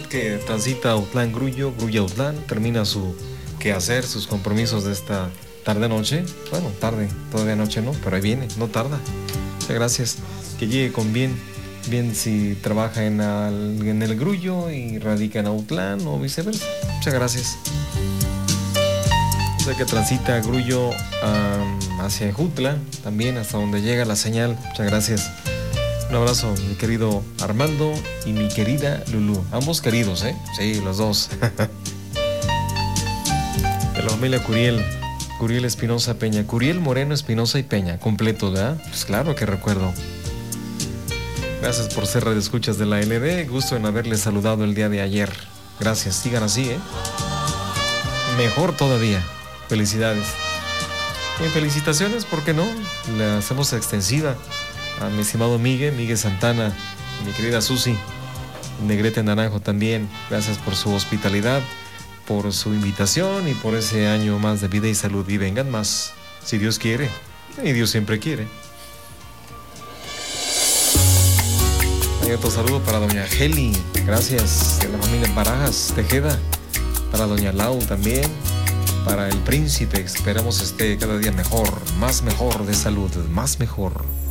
que transita Autlán Grullo, Grullo Autlán, termina su quehacer, sus compromisos de esta tarde-noche. Bueno, tarde, todavía noche no, pero ahí viene, no tarda. Muchas gracias. Que llegue con bien si trabaja en el Grullo y radica en Autlán o viceversa. Muchas gracias. Sé que transita Grullo hacia Ejutla, también hasta donde llega la señal. Muchas gracias. Un abrazo, mi querido Armando y mi querida Lulú. Ambos queridos, ¿eh? Sí, los dos. De la familia Curiel. Curiel Espinosa Peña. Curiel Moreno Espinosa y Peña. Completo, ¿verdad? Pues claro que recuerdo. Gracias por ser radioescuchas de la LD. Gusto en haberles saludado el día de ayer. Gracias, sigan así, ¿eh? Mejor todavía. Felicidades. Y felicitaciones, ¿por qué no? La hacemos extensiva a mi estimado Miguel Santana, mi querida Susi, Negrete Naranjo también. Gracias por su hospitalidad, por su invitación y por ese año más de vida y salud. Y vengan más, si Dios quiere. Y Dios siempre quiere. Hay otro saludo para doña Heli. Gracias. De la familia Barajas Tejeda. Para doña Lau también. Para el príncipe. Esperamos esté cada día mejor. Más mejor de salud. Más mejor.